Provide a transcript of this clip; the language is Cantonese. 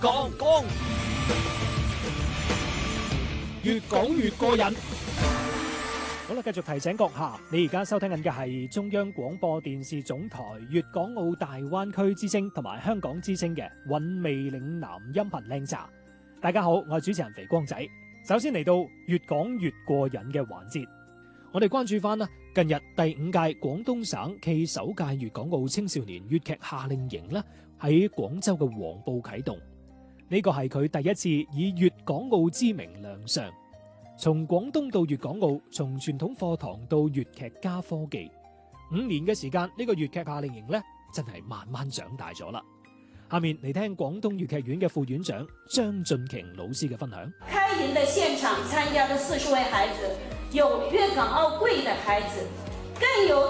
講，越講越過癮。好啦，繼續提醒閣下，你而家收聽緊嘅係中央廣播電視總台粵港澳大灣區之聲同埋香港之聲嘅韻味嶺南音頻靚茶。大家好，我係主持人肥光仔。首先嚟到越講越過癮嘅環節，我哋關注翻啦，近日第5屆廣東省暨首屆粵港澳青少年粵劇夏令營咧喺廣州嘅黃埔啟動，呢個係佢第一次以粵港澳之名亮相。從廣東到粵港澳，從傳統課堂到粵劇加科技，5年嘅時間，呢個粵劇夏令營咧真係慢慢長大咗啦。下面嚟聽廣東粵劇院嘅副院長張俊瓊老師嘅分享。 開營的現場參加的40位孩子，有粵港澳貴的孩子，更有